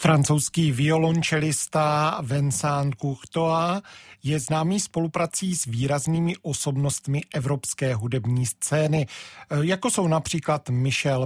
Francouzský violončelista Vincent Courtois je známý spoluprací s výraznými osobnostmi evropské hudební scény, jako jsou například Michel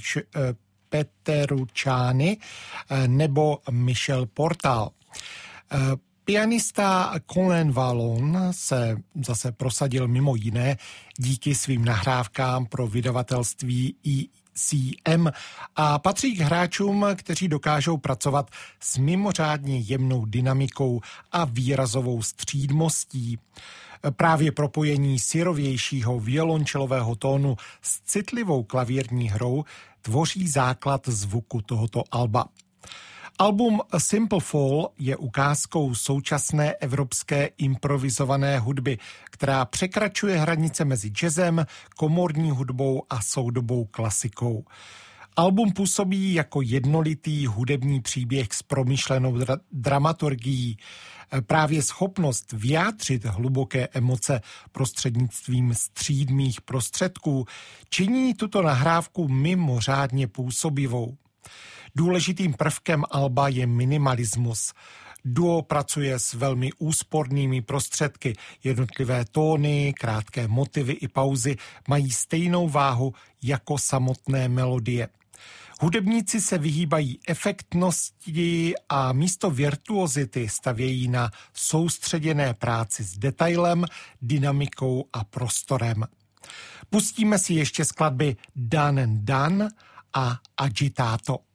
Petrucciani nebo Michel Portal. Pianista Colin Vallon se zase prosadil mimo jiné díky svým nahrávkám pro vydavatelství ECM a patří k hráčům, kteří dokážou pracovat s mimořádně jemnou dynamikou a výrazovou střídmostí. Právě propojení syrovějšího violončelového tónu s citlivou klavírní hrou tvoří základ zvuku tohoto alba. Album A Simple Fall je ukázkou současné evropské improvizované hudby, která překračuje hranice mezi jazzem, komorní hudbou a soudobou klasikou. Album působí jako jednolitý hudební příběh s promyšlenou dramaturgií. Právě schopnost vyjádřit hluboké emoce prostřednictvím střídmých prostředků činí tuto nahrávku mimořádně působivou. Důležitým prvkem alba je minimalismus. Duo pracuje s velmi úspornými prostředky. Jednotlivé tóny, krátké motivy i pauzy mají stejnou váhu jako samotné melodie. Hudebníci se vyhýbají efektnosti a místo virtuozity stavějí na soustředěné práci s detailem, dynamikou a prostorem. Pustíme si ještě skladby Done and Done a Agitato.